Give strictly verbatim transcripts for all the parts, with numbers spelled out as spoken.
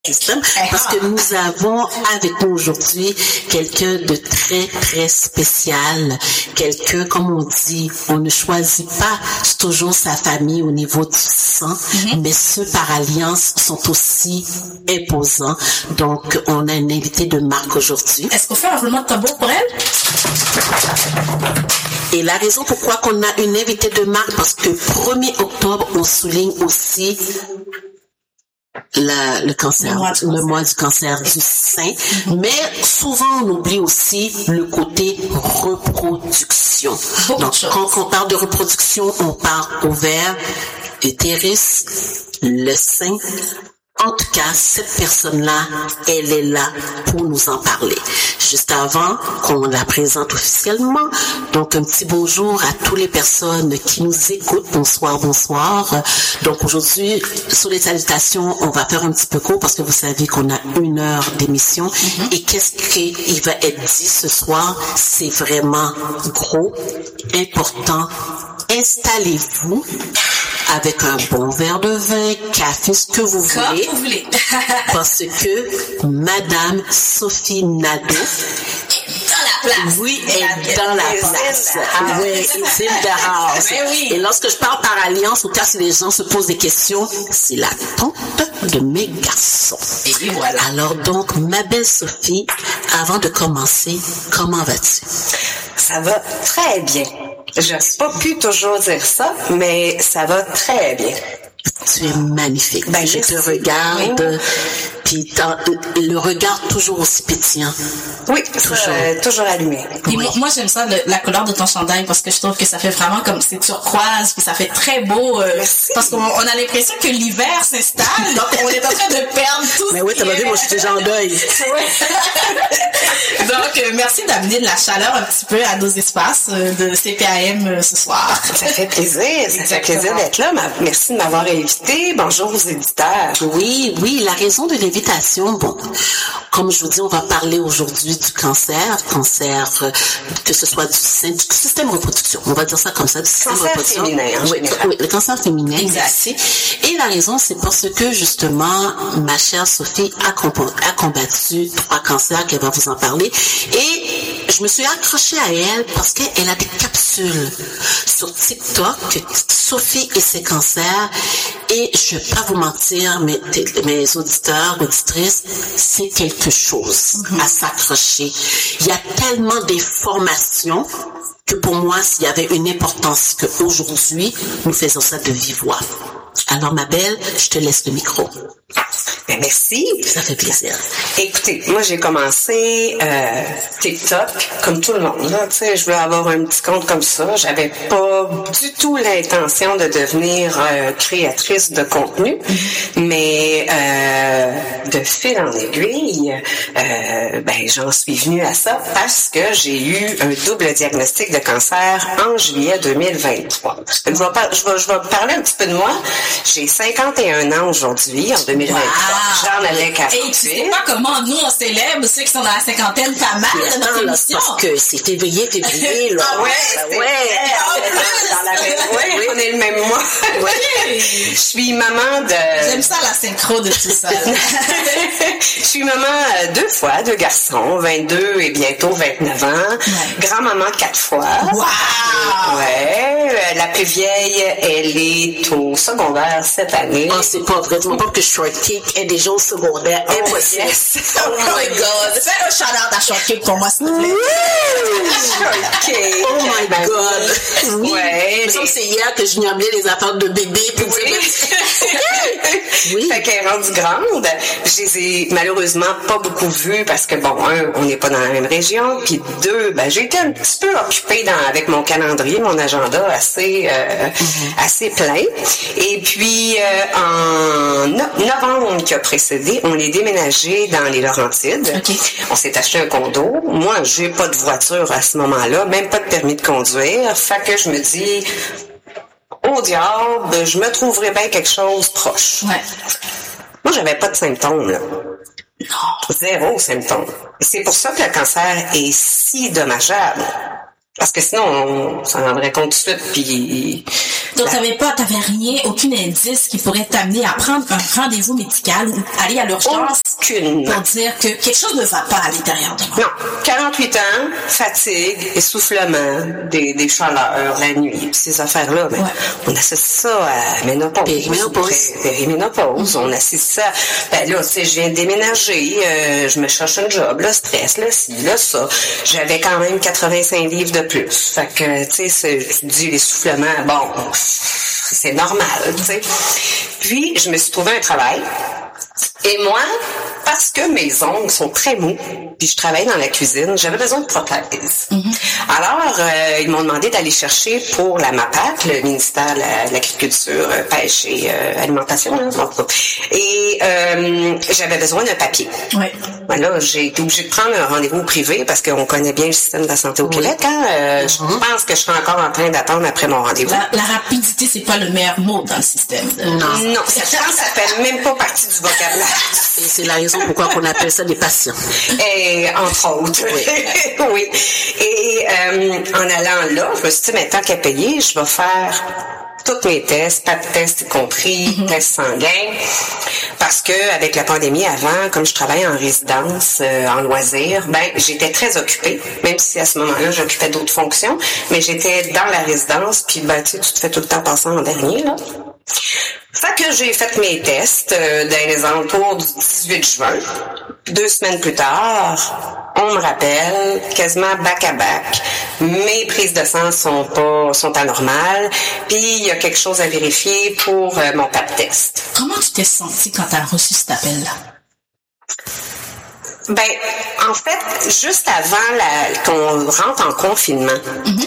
système, parce que nous avons avec nous aujourd'hui quelqu'un de très, très spécial. Quelqu'un, comme on dit, on ne choisit pas toujours sa famille au niveau du sang, mm-hmm. mais ceux par alliance sont aussi imposants. Donc, on a une invitée de marque aujourd'hui. Est-ce qu'on fait un roulement de tambour pour elle? Et la raison pourquoi qu'on a une invitée de marque, parce que premier octobre, on souligne aussi La, le cancer, le mois, le mois du cancer du sein, mm-hmm. mais souvent on oublie aussi le côté reproduction. Beaucoup Donc quand on parle de reproduction, on parle ovaire, utérus, le sein. En tout cas, cette personne-là, elle est là pour nous en parler. Juste avant qu'on la présente officiellement, donc un petit bonjour à toutes les personnes qui nous écoutent. Bonsoir, bonsoir. Donc aujourd'hui, sur les salutations, on va faire un petit peu court parce que vous savez qu'on a une heure d'émission. Mm-hmm. Et qu'est-ce qui va être dit ce soir? C'est vraiment gros, important. Installez-vous avec un bon verre de vin, café, ce que vous Comme voulez. vous voulez. Parce que Madame Sophie Nadeau, dans la place. Oui, est dans la place. Oui, c'est in the house. Oui. Et lorsque je parle par alliance, au cas si les gens se posent des questions, c'est la tante de mes garçons. Et voilà. Alors donc, ma belle Sophie, avant de commencer, comment vas-tu? Ça va très bien. Je n'ai pas pu toujours dire ça, mais ça va très bien. Tu es magnifique. Ben, je te regarde, puis le regard toujours aussi pétillant. Oui, toujours, euh, toujours allumé. Et oui. Moi, j'aime ça, le, la couleur de ton chandail, parce que je trouve que ça fait vraiment comme c'est turquoise, puis ça fait très beau. Euh, parce qu'on on a l'impression que l'hiver s'installe, donc on est en train de perdre tout. Mais oui, t'as pas vu, moi je suis déjà en deuil. Donc, euh, merci d'amener de la chaleur un petit peu à nos espaces euh, de C P A M euh, ce soir. Ça fait plaisir, ça Exactement. fait plaisir d'être là. Merci de m'avoir invité. Bonjour aux éditeurs. Oui, oui, la raison de l'invitation, bon, comme je vous dis, on va parler aujourd'hui du cancer, cancer, euh, que ce soit du sein, du système de reproduction, on va dire ça comme ça, du système cancer de reproduction. Féminin, en oui, oui, le cancer féminin, exact. Et la raison, c'est parce que, justement, ma chère Sophie a, comp- a combattu trois cancers, qu'elle va vous en parler, et je me suis accrochée à elle parce qu'elle a des capsules sur TikTok, Sophie et ses cancers, et je vais pas vous mentir, mes, mes auditeurs, auditrices, c'est quelque chose mm-hmm. à s'accrocher. Il y a tellement d'informations que pour moi, s'il y avait une importance qu'aujourd'hui, nous faisons ça de vive voix. Alors, ma belle, je te laisse le micro. Ben merci. Ça fait plaisir. Écoutez, moi, j'ai commencé euh, TikTok comme tout le monde. Là, tu sais, je voulais avoir un petit compte comme ça. J'avais pas du tout l'intention de devenir euh, créatrice de contenu, mais euh, de fil en aiguille, euh, ben j'en suis venue à ça parce que j'ai eu un double diagnostic de cancer en juillet deux mille vingt-trois. Je vais, par- je vais, je vais parler un petit peu de moi. J'ai cinquante et un ans aujourd'hui, en deux mille vingt-trois. Wow. J'en avais quarante-huit. Et tu sais pas comment nous, on célèbre ceux qui sont dans la cinquantaine pas mal de notre émission. Parce que c'est février, février, là. Ah ouais, ouais. ouais. Dans la même, ouais, oui. On est le même mois. Ouais. Je suis maman de... J'aime ça, la synchro de tout ça. Je suis maman deux fois, deux garçons, vingt-deux et bientôt vingt-neuf ans. Ouais. Grand-maman quatre fois. Wow! Ouais. La plus vieille, elle est au secondaire cette année. Oh, c'est pas vrai. Tu me parles que Shortcake est déjà au secondaire. Oh, impossible. Yes. Oh my God. Fais un shout-out à Shortcake pour moi, s'il te plaît. Shortcake. Oh my God. Oui. Ouais. Il me semble que c'est hier que je lui ai amené les affaires de bébé. Pour oui. oui. Fait qu'elle est rendue grande. Je les ai malheureusement pas beaucoup vues parce que, bon, un, on n'est pas dans la même région. Puis deux, ben, j'ai été un petit peu occupée dans, avec mon calendrier, mon agenda assez, euh, mm-hmm. assez plein. Et puis, euh, en no- novembre qui a précédé, on est déménagé dans les Laurentides. Okay. On s'est acheté un condo. Moi, j'ai pas de voiture à ce moment-là, même pas de permis de conduire. Fait que je me dis, au diable, je me trouverais bien quelque chose proche. Ouais. Moi, j'avais pas de symptômes, là. Non. Zéro symptôme. Et c'est pour ça que le cancer est si dommageable. Parce que sinon, on s'en rendrait compte tout de suite, puis... Donc, la... t'avais pas, t'avais rien, aucun indice qui pourrait t'amener à prendre un rendez-vous médical ou aller à l'urgence Aucune. Pour dire que quelque chose ne va pas à l'intérieur de moi. Non. quarante-huit ans, fatigue, essoufflement, des, des chaleurs la nuit, puis ces affaires-là, ben, ouais. On associe ça à ménopause. Périménopause. Périménopause. On associe ça. Ben là, tu sais, je viens de déménager, euh, je me cherche un job, le stress, là, ci, là, ça. J'avais quand même quatre-vingt-cinq livres de plus. Fait que, tu sais, tu dis l'essoufflement, bon, c'est normal, tu sais. Puis, je me suis trouvé un travail. Et moi, parce que mes ongles sont très mous, puis je travaille dans la cuisine, j'avais besoin de prothèses. Mm-hmm. Alors, euh, ils m'ont demandé d'aller chercher pour la MAPAC, le ministère de l'Agriculture, Pêche et euh, Alimentation. Là, et euh, j'avais besoin d'un papier. Oui. Voilà, j'ai été obligée de prendre un rendez-vous privé parce qu'on connaît bien le système de la santé au oui. Québec. Hein? Euh, mm-hmm. Je pense que je serai encore en train d'attendre après mon rendez-vous. La, la rapidité, c'est pas le meilleur mot dans le système. De... Non, non, ça, ça fait même pas partie du vocabulaire. Et c'est la raison pourquoi on appelle ça des patients. Et entre autres, oui. oui. Et euh, en allant là, je me suis dit, mais tant qu'à payer, je vais faire tous mes tests, pas de tests y compris, mm-hmm. tests sanguins, parce que avec la pandémie avant, comme je travaillais en résidence, euh, en loisirs, ben j'étais très occupée, même si à ce moment-là, j'occupais d'autres fonctions, mais j'étais dans la résidence, puis ben tu sais, tu te fais tout le temps passer en dernier, là. Fait que j'ai fait mes tests euh, dans les alentours du dix-huit juin. Deux semaines plus tard, on me rappelle, quasiment back à back, mes prises de sang sont pas sont anormales, puis il y a quelque chose à vérifier pour euh, mon pap test. Comment tu t'es sentie quand tu as reçu cet appel-là? Ben, en fait, juste avant la, qu'on rentre en confinement, mm-hmm.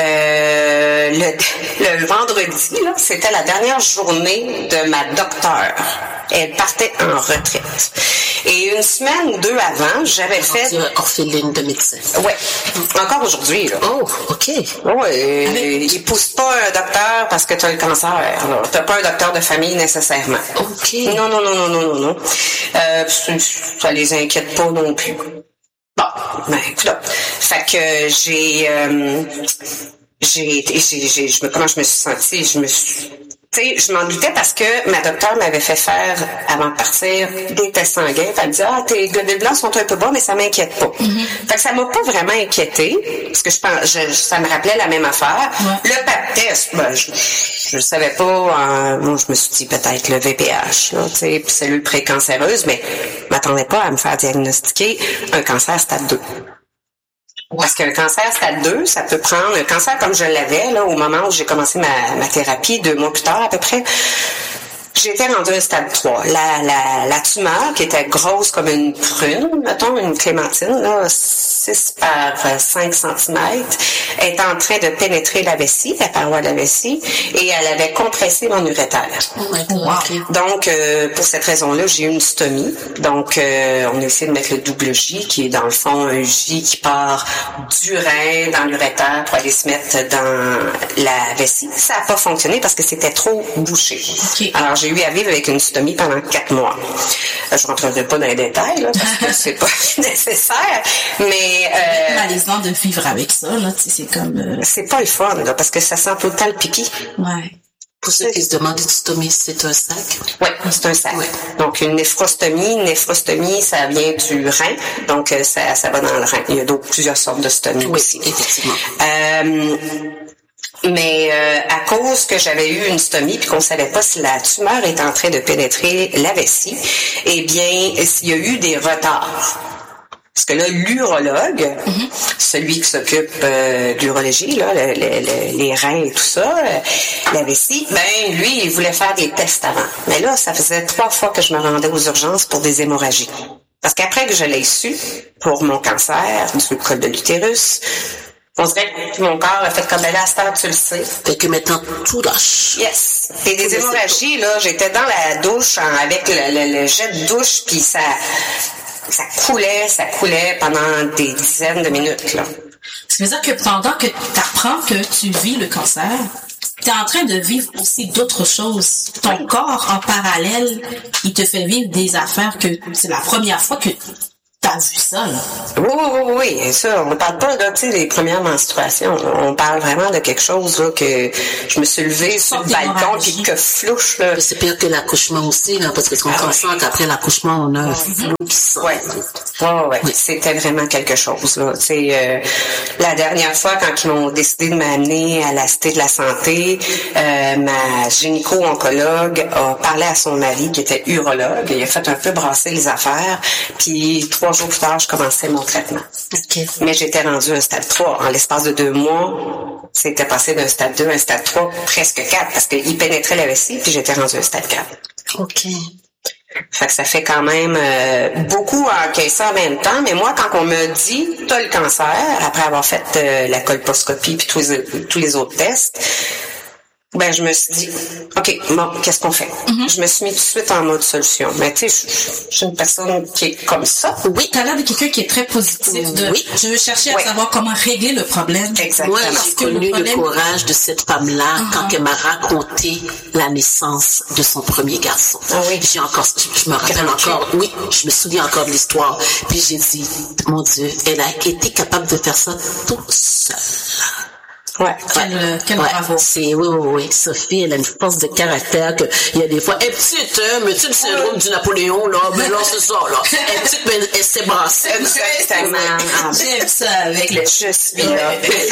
euh, le, le vendredi, là, c'était la dernière journée de ma docteure. Elle partait en retraite. Et une semaine ou deux avant, j'avais fait... Orpheline de médecin. Oui. Encore aujourd'hui, là. Oh, OK. Oui. Avec... Il pousse pas un docteur parce que tu as le cancer. Alors, t'as pas un docteur de famille nécessairement. OK. Non, non, non, non, non, non, non. Euh, ça les inquiète pas non plus. Bon, ben, écoute, fait que j'ai... Euh, j'ai, j'ai, j'ai, je me, comment je me suis sentie? Je me suis... Tu sais, je m'en doutais parce que ma docteure m'avait fait faire, avant de partir, des tests sanguins. Elle me dit, ah, tes globules blancs sont un peu bas, mais ça m'inquiète pas. Mm-hmm. Fait que ça m'a pas vraiment inquiétée, parce que je pense, je, ça me rappelait la même affaire. Ouais. Le pap test, ben, je, je savais pas, euh, moi, je me suis dit peut-être le V P H, là, tu sais, puis cellule précancéreuse, mais je m'attendais pas à me faire diagnostiquer un cancer stade deux. Parce qu'un cancer stade deux, ça peut prendre un cancer comme je l'avais là au moment où j'ai commencé ma, ma thérapie, deux mois plus tard à peu près. J'étais rendue à un stade trois. La, la, la tumeur, qui était grosse comme une prune, mettons, une clémentine, là, six par cinq centimètres, est en train de pénétrer la vessie, la paroi de la vessie, et elle avait compressé mon urétère. Oh my God. Wow. Donc, euh, pour cette raison-là, j'ai eu une stomie. Donc, euh, on a essayé de mettre le double J, qui est dans le fond un J qui part du rein dans l'urétère pour aller se mettre dans la vessie. Ça n'a pas fonctionné parce que c'était trop bouché. Okay. Alors, j'ai eu à vivre avec une stomie pendant quatre mois. Je ne rentrerai pas dans les détails, là, parce que c'est pas nécessaire, mais... Euh, c'est malaisant de vivre avec ça, là, tu sais, c'est comme... Euh... C'est pas le fun, là, parce que ça sent tout le temps le pipi. Ouais. Pour ceux qui se demandent une stomie, c'est un sac? Oui, c'est un sac. Ouais. Donc, une néphrostomie, une néphrostomie, ça vient du rein, donc ça, ça va dans le rein. Il y a d'autres, plusieurs sortes de stomies oui, aussi. Effectivement. Euh, Mais euh, à cause que j'avais eu une stomie puis qu'on savait pas si la tumeur est en train de pénétrer la vessie, eh bien, il y a eu des retards. Parce que là, l'urologue, mm-hmm. celui qui s'occupe euh, de l'urologie, là, le, le, le, les reins et tout ça, euh, la vessie, ben lui, il voulait faire des tests avant. Mais là, ça faisait trois fois que je me rendais aux urgences pour des hémorragies. Parce qu'après que je l'ai su, pour mon cancer du col de l'utérus, on dirait que mon corps a fait comme elle à cette heure, tu le sais. Fait que maintenant, tout lâche. Yes. Et des hémorragies, là, j'étais dans la douche hein, avec le, le, le jet de douche, puis ça, ça coulait, ça coulait pendant des dizaines de minutes, là. Ça veut dire que pendant que tu apprends que tu vis le cancer, tu es en train de vivre aussi d'autres choses. Ton corps, en parallèle, il te fait vivre des affaires que c'est la première fois que t'as vu ça, là. Oui, oui, oui, oui. Et ça, on ne parle pas, là, tu sais, des premières menstruations. On parle vraiment de quelque chose, là, que je me suis levée sur le balcon, puis que flouche, là. C'est pire que l'accouchement aussi, là, parce qu'on ah, consent ouais. qu'après l'accouchement, on a un flou qui sort. Ouais. Oh, ouais. Oui. C'était vraiment quelque chose, là. Tu sais, euh, la dernière fois, quand ils m'ont décidé de m'amener à la Cité de la Santé, euh, ma gynéco-oncologue a parlé à son mari, qui était urologue. Il a fait un peu brasser les affaires. Puis, trois jours plus tard, je commençais mon traitement. Okay. Mais j'étais rendue à un stade trois. En l'espace de deux mois, c'était passé d'un stade deux à un stade trois, presque quatre, parce qu'il pénétrait la vessie, puis j'étais rendue à un stade quatre. OK. Fait que ça fait quand même euh, beaucoup à encaisser en même temps. Mais moi, quand on me dit « t'as le cancer », après avoir fait euh, la colposcopie puis tous les, tous les autres tests, ben je me suis dit « OK, bon, qu'est-ce qu'on fait? Mm-hmm. » Je me suis mis tout de suite en mode solution. Mais tu sais, je suis une personne qui est comme ça. Oui, t'as l'air de quelqu'un qui est très positif. De, oui. Je veux chercher à oui. savoir comment régler le problème. Exactement. Moi, j'ai connu le, problème... le courage de cette femme-là uh-huh. quand elle m'a raconté la naissance de son premier garçon. Ah oui. J'ai encore, je me rappelle Grand encore, oui, je me souviens encore de l'histoire. Puis j'ai dit, mon Dieu, elle a été capable de faire ça toute seule. Ouais. Quel, ouais. quel ouais. bravo. C'est, oui, oui, oui. Sophie, elle a une force de caractère que, il y a des fois, elle est petite, hein, mais tu sais, le syndrome ouais. du Napoléon, là, mais là, c'est ça, là. Elle est petite, mais elle s'est brassée. Exactement. J'aime ça avec le je suis là.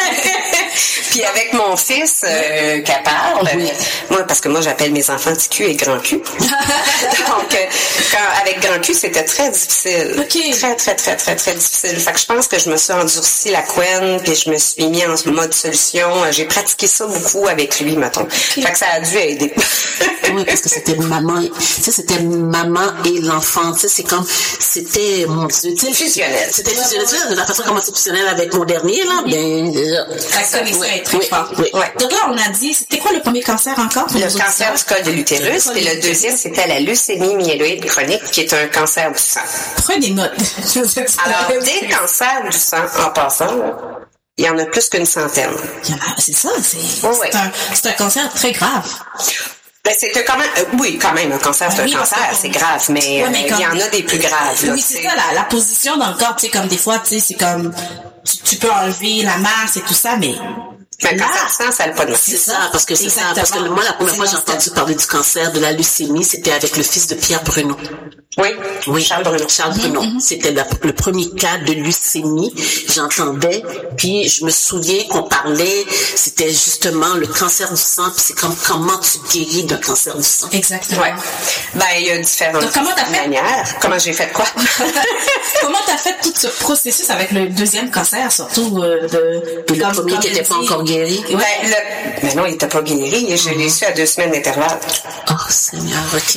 Puis avec mon fils, euh, qui parle, oui. moi, parce que moi, j'appelle mes enfants petit cul et grand cul. Donc, quand, avec grand cul, c'était très difficile. Okay. Très, très, très, très, très difficile. Fait que je pense que je me suis endurci la couenne, puis je me suis mis en mode solution. J'ai pratiqué ça beaucoup avec lui, mettons. Okay. Fait que ça a dû aider. Oui, parce que c'était maman, tu sais, c'était maman et l'enfant, tu sais, c'est comme, c'était, mon Dieu, tu sais, fusionnel. C'était fusionnel, tu sais, de la façon comment c'est fusionnel avec mon dernier, là, bien, ça connaissait oui, très oui, fort. Oui. Ouais. Donc là, on a dit, c'était quoi le premier cancer encore? Le cancer du col de l'utérus, et le deuxième, c'était la leucémie myéloïde chronique, qui est un cancer du sang. Prenez note. Alors, des cancers du sang, en passant, là, il y en a plus qu'une centaine. Il y en a, c'est ça, c'est, oh, c'est, oui. un, c'est un cancer très grave. Ben, c'est quand même, euh, oui, quand même, un cancer, c'est oui, un cancer, c'est grave, mais, ouais, mais euh, il y en a des plus graves. Là, oui, c'est, c'est ça, la, la position dans le corps, tu sais, comme des fois, tu sais, c'est comme, tu, tu peux enlever la masse et tout ça, mais... Mais quand ça sent, ça n'a pas de mal. C'est ça, parce que c'est Exactement. ça, parce que moi, la première c'est fois que j'ai entendu parler du cancer, de la leucémie, c'était avec le fils de Pierre Bruno. Oui, oui, Charles Bruno. Charles Bruno. Mm-hmm. C'était la, le premier cas de leucémie, j'entendais, puis je me souviens qu'on parlait, c'était justement le cancer du sang, puis c'est comme comment tu guéris d'un cancer du sang. Exactement. Ouais. Ben, il y a différentes Donc, comment t'as fait? manières. Comment j'ai fait quoi? Comment t'as fait tout ce processus avec le deuxième cancer, surtout euh, de... Puis le premier qui n'était pas encore guéri? Ben, le... Mais non, il n'était pas guéri, je l'ai su à deux semaines d'intervalle. Oh, Seigneur, ok.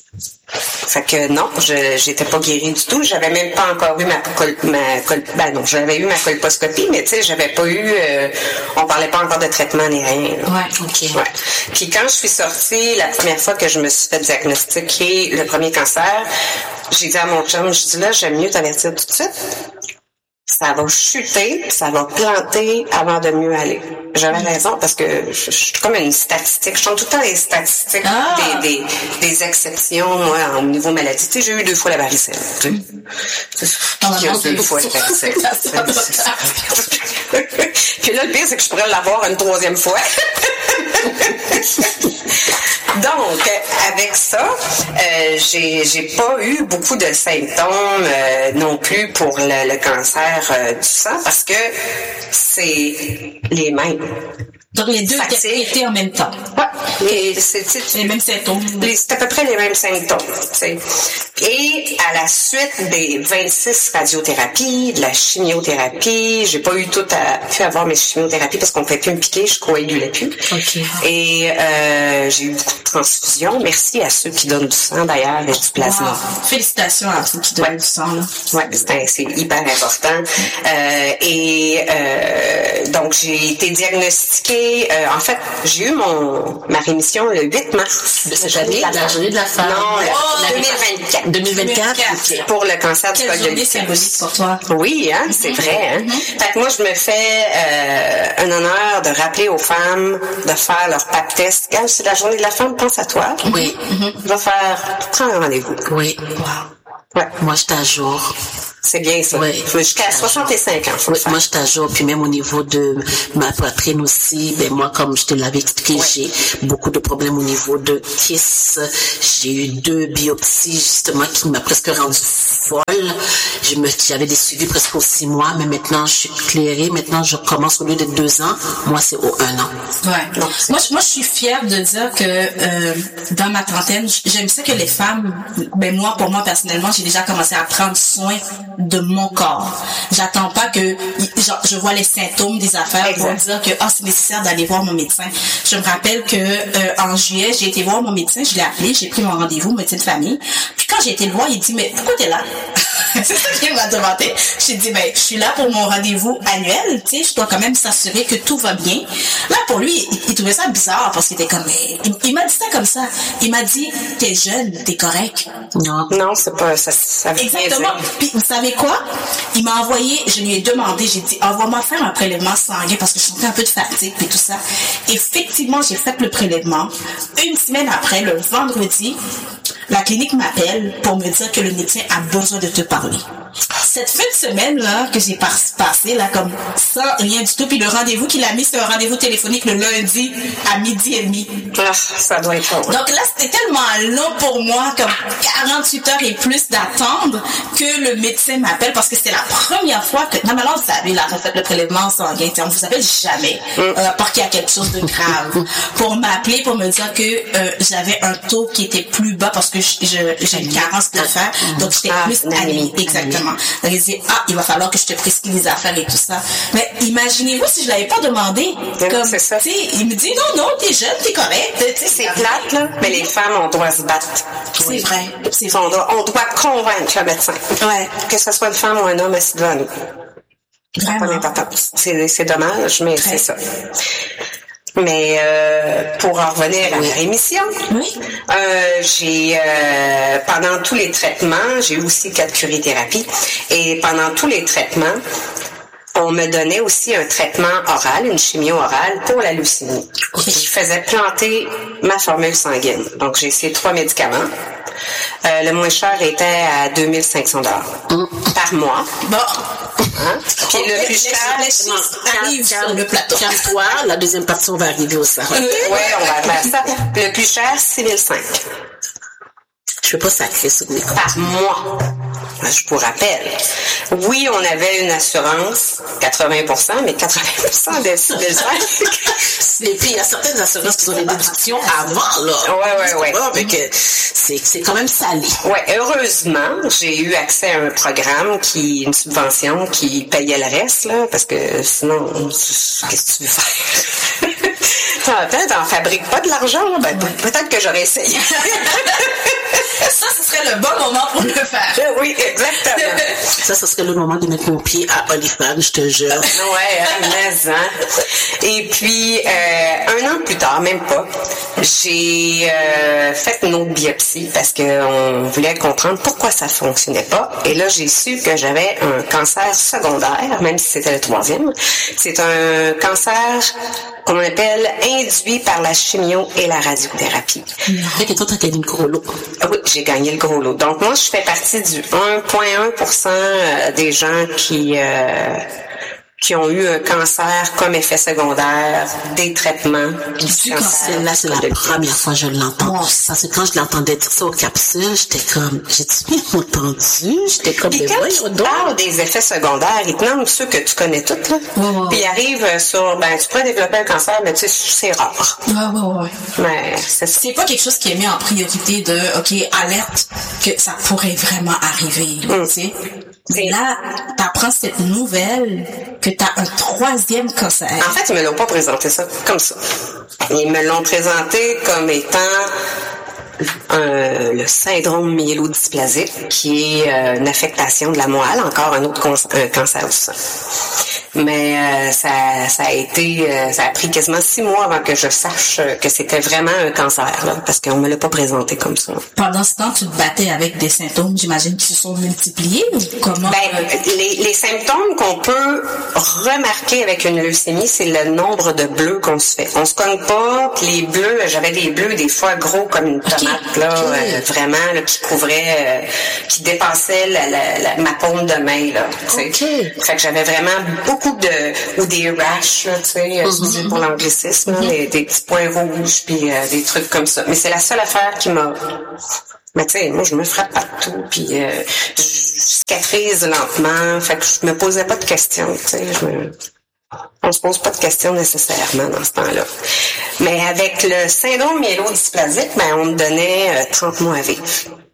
Fait que non, je j'étais pas guérie du tout. J'avais même pas encore eu ma col, ma col, ben non, j'avais eu ma colposcopie, mais tu sais, j'avais pas eu, euh, on parlait pas encore de traitement ni rien. Là. Ouais, ok. Ouais. Puis quand je suis sortie, la première fois que je me suis fait diagnostiquer le premier cancer, j'ai dit à mon chum, je dis là, j'aime mieux t'avertir tout de suite. Ça va chuter, ça va planter avant de mieux aller. J'avais raison parce que je, je suis comme une statistique. Je tombe tout le temps les statistiques ah. des, des, des exceptions, moi, au niveau maladie. Tu sais, j'ai eu deux fois la varicelle. Tu sais. Qui a deux fois la varicelle? Puis là, le pire, c'est que je pourrais l'avoir une troisième fois. Donc, avec ça, euh, j'ai, j'ai pas eu beaucoup de symptômes euh, non plus pour le, le cancer euh, du sang parce que c'est les mêmes. Donc, les deux étaient en même temps. Oui, les, c'est, c'est, les mêmes symptômes. Les, c'est à peu près les mêmes symptômes. T'sais. Et à la suite des vingt-six radiothérapies, de la chimiothérapie, j'ai pas eu tout à pu avoir mes chimiothérapies parce qu'on ne pouvait plus me piquer, je coagulais plus. Okay. Et euh, j'ai eu beaucoup de transfusions. Merci à ceux qui donnent du sang d'ailleurs et du plasma. Wow. Félicitations à ceux qui donnent ouais. du sang. Oui, c'est, c'est hyper important. Euh, et euh, donc j'ai été diagnostiquée. Euh, en fait, j'ai eu mon ma rémission le huit mars de cette année, la journée de la femme. Non, oh, deux mille vingt-quatre. deux mille vingt-quatre Okay. Pour le cancer du col de l'utérus. Symbolique pour toi. Oui, hein, mm-hmm. c'est vrai. Hein? Mm-hmm. Fait que moi, je me fais euh, un honneur de rappeler aux femmes de faire leur pap test. Quand c'est la journée de la femme, pense à toi. Oui. Mm-hmm. Va faire, prends un rendez-vous. Oui. Wow. Ouais. Moi, j'étais à jour. C'est bien ça. Oui. Jusqu'à soixante-cinq ans. Oui, moi, je t'ajoute. Puis même au niveau de ma poitrine aussi, ben moi, comme je te l'avais expliqué, oui. j'ai beaucoup de problèmes au niveau de kiss. J'ai eu deux biopsies, justement, qui m'a presque rendue folle. Je me, j'avais des suivis presque aux six mois, mais maintenant, je suis éclairée. Maintenant, je commence au lieu d'être deux ans. Moi, c'est au un an. Ouais. Donc, moi, moi, je suis fière de dire que, euh, dans ma trentaine, j'aime ça que les femmes, ben moi, pour moi, personnellement, j'ai déjà commencé à prendre soin de mon corps. J'attends pas que genre, je vois les symptômes des affaires exact. Pour dire que ah oh, c'est nécessaire d'aller voir mon médecin. Je me rappelle que euh, en juillet, j'ai été voir mon médecin, je l'ai appelé, j'ai pris mon rendez-vous, médecin de famille. Puis quand j'ai été le voir, il dit mais pourquoi t'es là? C'est ça qu'il m'a demandé. J'ai dit ben je suis là pour mon rendez-vous annuel, tu sais, je dois quand même s'assurer que tout va bien. Là pour lui, il, il trouvait ça bizarre parce qu'il était comme mais, il, il m'a dit ça comme ça. Il m'a dit t'es jeune, t'es correct. Non, non, c'est pas ça. ça Exactement. Puis vous savez quoi? Il m'a envoyé, je lui ai demandé, j'ai dit envoie-moi faire un prélèvement sanguin parce que je sentais un peu de fatigue et tout ça. Effectivement, j'ai fait le prélèvement. Une semaine après, le vendredi, la clinique m'appelle pour me dire que le médecin a besoin de te parler. Cette fin de semaine-là, que j'ai passé, là, comme ça, rien du tout, puis le rendez-vous qu'il a mis, c'est un rendez-vous téléphonique le lundi à midi et demi. Ah, ça doit être long. Donc là, c'était tellement long pour moi, comme quarante-huit heures et plus d'attendre que le médecin m'appelle, parce que c'était la première fois que, normalement, vous savez, là, on fait le prélèvement sanguin, on vous appelle jamais, mm. euh, parce qu'il y a quelque chose de grave, pour m'appeler, pour me dire que euh, j'avais un taux qui était plus bas, parce que je, je, j'ai une carence de fer, donc j'étais ah, plus anémique. Exactement. Donc, il dit, ah, il va falloir que je te prescris les affaires et tout ça. Mais imaginez-vous si je l'avais pas demandé. Oui, comme, c'est ça. Il me dit, non, non, t'es jeune, t'es correct. C'est plate, là. Mais les femmes, on doit se battre. C'est oui. vrai. C'est vrai. On doit, on doit convaincre le médecin. Ouais. Que ce soit une femme ou un homme assis devant nous. Vraiment. Pas d'importance. C'est, c'est dommage, mais Très. c'est ça. Mais euh, pour en revenir à la rémission, oui. euh, j'ai euh, pendant tous les traitements, j'ai eu aussi quatre curithérapie, et pendant tous les traitements, on me donnait aussi un traitement oral, une chimio orale pour la leucémie, qui faisait planter ma formule sanguine. Donc j'ai essayé trois médicaments. Euh, le moins cher était à deux mille cinq cents dollars mm. par mois. Bon. Hein? Puis oh, le plus cher, arrive sur le plateau. Calme-toi, la deuxième partie, on va arriver au ça. Oui, on va faire ça. Le plus cher, six mille cinq. Je ne peux pas sacrer sur le micro. Par mois. Je vous rappelle. Oui, on avait une assurance, quatre-vingts pour cent, mais quatre-vingts pour cent de six mille cinq. Et puis, il y a certaines assurances qui ont des déductions avant, là. Oui, oui, oui. Mais que c'est, c'est quand même salé. Oui, heureusement, j'ai eu accès à un programme qui, une subvention qui payait le reste, là, parce que sinon, qu'est-ce que tu veux faire? Peut-être, t'en fabriques pas de l'argent, là. Ben, peut-être que j'aurais essayé. Ça, ce serait le bon moment pour le faire. Oui, exactement. Ça, ce serait le moment de mettre mon pied à OnlyFans, je te jure. Ouais, mais hein. Et puis, euh, un an plus tard, même pas, j'ai euh, fait une autre biopsie parce qu'on voulait comprendre pourquoi ça fonctionnait pas. Et là, j'ai su que j'avais un cancer secondaire, même si c'était le troisième. C'est un cancer qu'on appelle induit par la chimio et la radiothérapie. Fait que toi, t'as gagné le gros lot. Oui, j'ai gagné le gros lot. Donc, moi, je fais partie du un virgule un pour cent des gens qui... Euh, qui ont eu un cancer comme effet secondaire, des traitements. Du cancer, là, c'est la première fois que je l'entends. Oh. Parce que quand je l'entendais dire ça aux capsules, j'étais comme, j'ai-tu bien entendu? J'étais comme, et quand tu parles des effets secondaires, ils te nomment ceux que tu connais tous, là. Oh, oh. Puis ils arrivent sur, ben, tu pourrais développer un cancer, mais tu sais, c'est rare. Ouais, ouais, ouais. Mais c'est ça. C'est pas quelque chose qui est mis en priorité de, OK, alerte, que ça pourrait vraiment arriver, mm. tu sais. Et là, t'apprends cette nouvelle que t'as un troisième cancer. En fait, ils me l'ont pas présenté ça comme ça. Ils me l'ont présenté comme étant euh, le syndrome myélodysplasique, qui est euh, une affectation de la moelle, encore un autre con- un cancer du sang. Mais euh, ça, ça a été, euh, ça a pris quasiment six mois avant que je sache que c'était vraiment un cancer, là, parce qu'on me l'a pas présenté comme ça. Pendant ce temps, tu te battais avec des symptômes, j'imagine, qui se sont multipliés ou comment? Ben, les, les symptômes qu'on peut remarquer avec une leucémie, c'est le nombre de bleus qu'on se fait. On se cogne pas, puis les bleus, j'avais des bleus des fois gros comme une tomate, okay. là, okay. Euh, vraiment, là, qui couvrait, euh, qui dépassaient la, la, la, ma paume de main, là. Okay. Fait que j'avais vraiment beaucoup de, ou des rash, là, tu sais, mm-hmm. excusez pour l'anglicisme, mm-hmm. des, des petits points rouges, puis euh, des trucs comme ça. Mais c'est la seule affaire qui m'a... Mais tu sais, moi, je me frappe partout, puis euh, je cicatrise lentement, fait que je me posais pas de questions, tu sais, je me... On se pose pas de questions nécessairement dans ce temps-là. Mais avec le syndrome myélodysplasique, ben, on me donnait euh, trente mois à vivre.